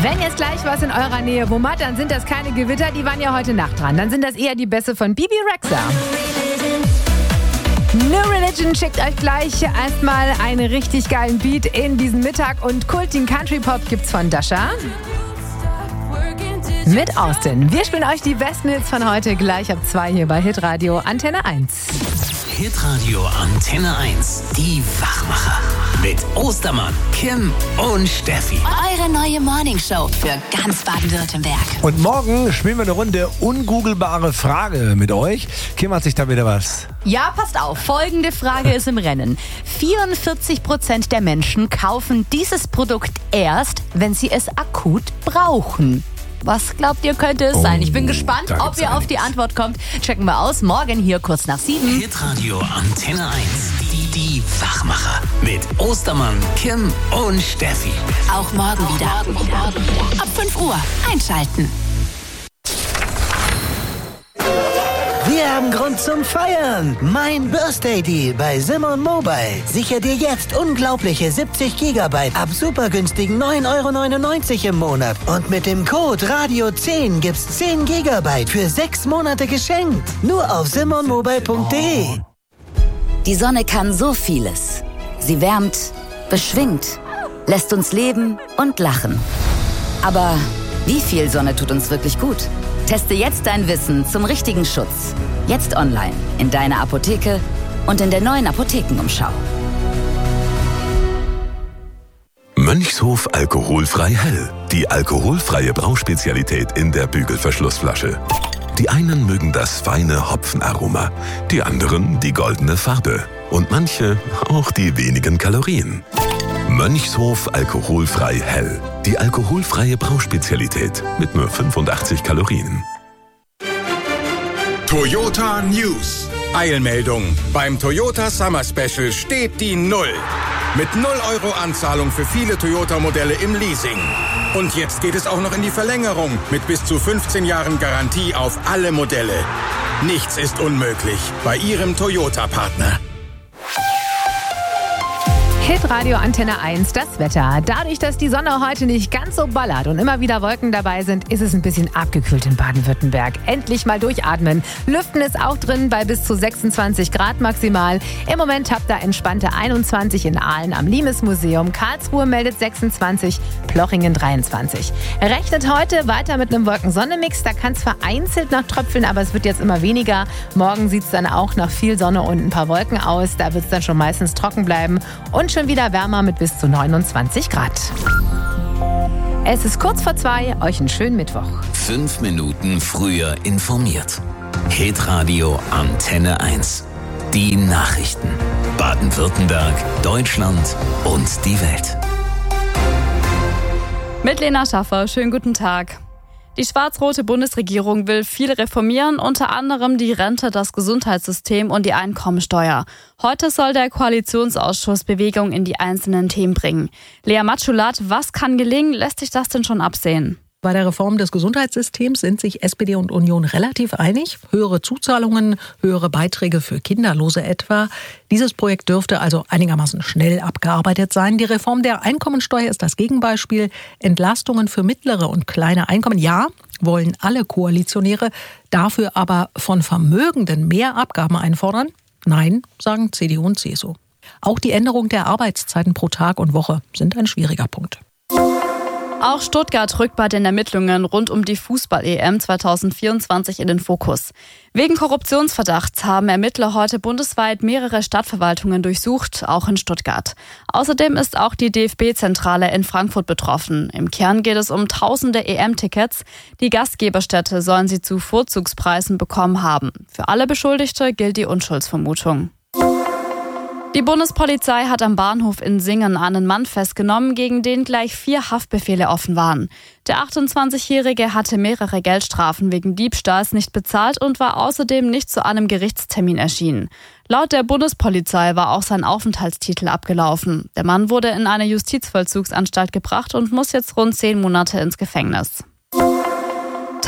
Wenn jetzt gleich was in eurer Nähe wummert, dann sind das keine Gewitter, die waren ja heute Nacht dran. Dann sind das eher die Bässe von Bibi Rexha. New Religion schickt euch gleich erstmal einen richtig geilen Beat in diesen Mittag und kultigen Country Pop gibt's von Dasha mit Austin. Wir spielen euch die besten Hits von heute gleich ab 2 hier bei Hitradio Antenne 1. Hitradio Antenne 1, die Wachmacher. Mit Ostermann, Kim und Steffi. Eure neue Morningshow für ganz Baden-Württemberg. Und morgen spielen wir eine Runde ungoogelbare Frage mit euch. Kim, hat sich da wieder was? Ja, passt auf. Folgende Frage ist im Rennen. 44% der Menschen kaufen dieses Produkt erst, wenn sie es akut brauchen. Was glaubt ihr, könnte es sein? Ich bin gespannt, ob ihr auf die Antwort kommt. Checken wir aus. Morgen hier kurz nach 7. Hitradio Antenne 1. Die Wachmacher. Mit Ostermann, Kim und Steffi. Auch morgen wieder. Ab 5 Uhr einschalten. Wir haben Grund zum Feiern. Mein Birthday Deal bei Simon Mobile. Sicher dir jetzt unglaubliche 70 GB ab super günstigen 9,99 € im Monat. Und mit dem Code Radio10 gibt's 10 GB für 6 Monate geschenkt. Nur auf simonmobile.de. Die Sonne kann so vieles. Sie wärmt, beschwingt, lässt uns leben und lachen. Aber wie viel Sonne tut uns wirklich gut? Teste jetzt dein Wissen zum richtigen Schutz. Jetzt online, in deiner Apotheke und in der neuen Apothekenumschau. Mönchshof alkoholfrei hell. Die alkoholfreie Brauspezialität in der Bügelverschlussflasche. Die einen mögen das feine Hopfenaroma, die anderen die goldene Farbe und manche auch die wenigen Kalorien. Mönchshof alkoholfrei hell. Die alkoholfreie Brauspezialität mit nur 85 Kalorien. Toyota News. Eilmeldung. Beim Toyota Summer Special steht die 0. Mit 0 € Anzahlung für viele Toyota-Modelle im Leasing. Und jetzt geht es auch noch in die Verlängerung mit bis zu 15 Jahren Garantie auf alle Modelle. Nichts ist unmöglich bei Ihrem Toyota-Partner. Hitradio Antenne 1, das Wetter. Dadurch, dass die Sonne heute nicht ganz so ballert und immer wieder Wolken dabei sind, ist es ein bisschen abgekühlt in Baden-Württemberg. Endlich mal durchatmen. Lüften ist auch drin bei bis zu 26 Grad maximal. Im Moment habt ihr entspannte 21 in Aalen am Limes-Museum. Karlsruhe meldet 26, Plochingen 23. Rechnet heute weiter mit einem Wolken-Sonne-Mix. Da kann es vereinzelt noch tröpfeln, aber es wird jetzt immer weniger. Morgen sieht es dann auch nach viel Sonne und ein paar Wolken aus. Da wird es dann schon meistens trocken bleiben. Und schon wieder wärmer mit bis zu 29 Grad. Es ist kurz vor 2, euch einen schönen Mittwoch. 5 Minuten früher informiert. Hitradio Antenne 1. Die Nachrichten. Baden-Württemberg, Deutschland und die Welt. Mit Lena Schaffer, schönen guten Tag. Die schwarz-rote Bundesregierung will viel reformieren, unter anderem die Rente, das Gesundheitssystem und die Einkommensteuer. Heute soll der Koalitionsausschuss Bewegung in die einzelnen Themen bringen. Lea Matschulat, was kann gelingen? Lässt sich das denn schon absehen? Bei der Reform des Gesundheitssystems sind sich SPD und Union relativ einig. Höhere Zuzahlungen, höhere Beiträge für Kinderlose etwa. Dieses Projekt dürfte also einigermaßen schnell abgearbeitet sein. Die Reform der Einkommensteuer ist das Gegenbeispiel. Entlastungen für mittlere und kleine Einkommen, ja, wollen alle Koalitionäre. Dafür aber von Vermögenden mehr Abgaben einfordern? Nein, sagen CDU und CSU. Auch die Änderung der Arbeitszeiten pro Tag und Woche sind ein schwieriger Punkt. Auch Stuttgart rückt bei den Ermittlungen rund um die Fußball-EM 2024 in den Fokus. Wegen Korruptionsverdachts haben Ermittler heute bundesweit mehrere Stadtverwaltungen durchsucht, auch in Stuttgart. Außerdem ist auch die DFB-Zentrale in Frankfurt betroffen. Im Kern geht es um tausende EM-Tickets. Die Gastgeberstädte sollen sie zu Vorzugspreisen bekommen haben. Für alle Beschuldigte gilt die Unschuldsvermutung. Die Bundespolizei hat am Bahnhof in Singen einen Mann festgenommen, gegen den gleich 4 Haftbefehle offen waren. Der 28-Jährige hatte mehrere Geldstrafen wegen Diebstahls nicht bezahlt und war außerdem nicht zu einem Gerichtstermin erschienen. Laut der Bundespolizei war auch sein Aufenthaltstitel abgelaufen. Der Mann wurde in eine Justizvollzugsanstalt gebracht und muss jetzt rund 10 Monate ins Gefängnis.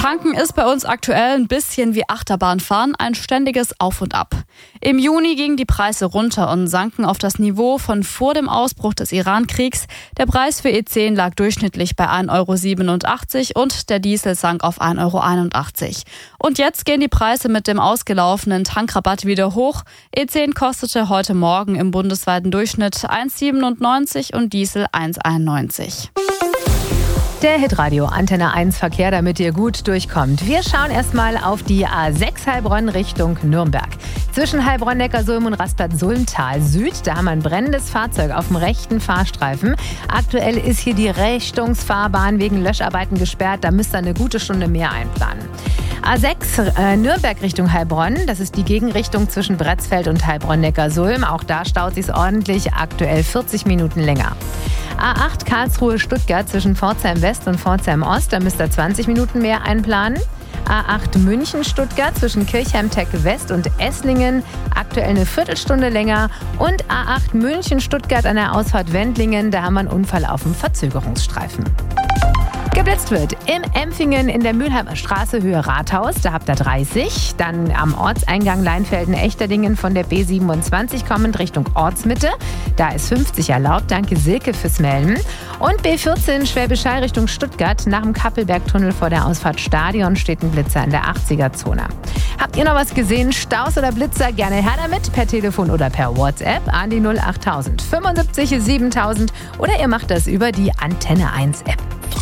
Tanken ist bei uns aktuell ein bisschen wie Achterbahnfahren, ein ständiges Auf und Ab. Im Juni gingen die Preise runter und sanken auf das Niveau von vor dem Ausbruch des Iran-Kriegs. Der Preis für E10 lag durchschnittlich bei 1,87 € und der Diesel sank auf 1,81 €. Und jetzt gehen die Preise mit dem ausgelaufenen Tankrabatt wieder hoch. E10 kostete heute Morgen im bundesweiten Durchschnitt 1,97 € und Diesel 1,91 €. Der Hitradio Antenne 1 Verkehr, damit ihr gut durchkommt. Wir schauen erstmal auf die A6 Heilbronn Richtung Nürnberg. Zwischen Heilbronn-Neckarsulm und Rastatt-Sulmtal Süd, da haben wir ein brennendes Fahrzeug auf dem rechten Fahrstreifen. Aktuell ist hier die Richtungsfahrbahn wegen Löscharbeiten gesperrt, da müsst ihr eine gute Stunde mehr einplanen. A6 Nürnberg Richtung Heilbronn, das ist die Gegenrichtung zwischen Bretzfeld und Heilbronn-Neckarsulm. Auch da staut sich's ordentlich, aktuell 40 Minuten länger. A8 Karlsruhe-Stuttgart zwischen Pforzheim West und Pforzheim Ost, da müsst ihr 20 Minuten mehr einplanen. A8 München-Stuttgart zwischen Kirchheim-Tech West und Esslingen, aktuell eine Viertelstunde länger. Und A8 München-Stuttgart an der Ausfahrt Wendlingen, da haben wir einen Unfall auf dem Verzögerungsstreifen. Geblitzt wird im Empfingen in der Mülheimer Straße Höhe Rathaus, da habt ihr 30. Dann am Ortseingang Leinfelden-Echterdingen von der B27 kommend Richtung Ortsmitte. Da ist 50 erlaubt, danke Silke fürs Melden. Und B14 Schwäbisch Hall Richtung Stuttgart, nach dem Kappelbergtunnel vor der Ausfahrt Stadion steht ein Blitzer in der 80er-Zone. Habt ihr noch was gesehen? Staus oder Blitzer? Gerne her damit, per Telefon oder per WhatsApp an die 08000 75 7000 oder ihr macht das über die Antenne 1 App.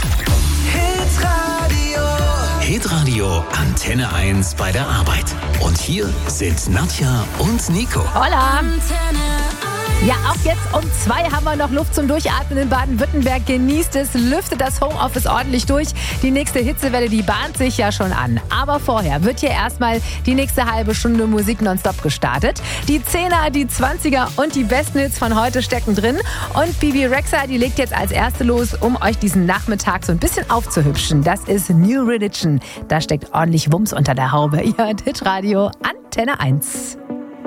Hitradio Antenne 1 bei der Arbeit. Und hier sind Nadja und Nico. Hola! Ja, auch jetzt um 2 haben wir noch Luft zum Durchatmen in Baden-Württemberg. Genießt es, lüftet das Homeoffice ordentlich durch. Die nächste Hitzewelle, die bahnt sich ja schon an. Aber vorher wird hier erstmal die nächste halbe Stunde Musik nonstop gestartet. Die 10er, die 20er und die besten Hits von heute stecken drin. Und Bibi Rexha, die legt jetzt als erste los, um euch diesen Nachmittag so ein bisschen aufzuhübschen. Das ist New Religion. Da steckt ordentlich Wumms unter der Haube. Ihr hört Hitradio Antenne 1.